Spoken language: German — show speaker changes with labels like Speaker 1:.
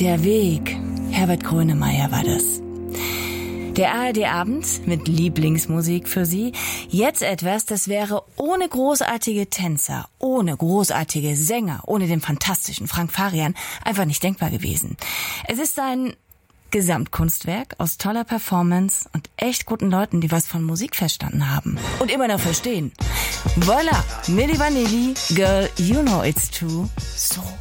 Speaker 1: Der Weg. Herbert Grönemeyer war das. Der ARD-Abend mit Lieblingsmusik für Sie. Jetzt etwas, das wäre ohne großartige Tänzer, ohne großartige Sänger, ohne den fantastischen Frank Farian einfach nicht denkbar gewesen. Es ist ein Gesamtkunstwerk aus toller Performance und echt guten Leuten, die was von Musik verstanden haben. Und immer noch verstehen. Voilà, Milli Vanilli, Girl, you know it's true. So.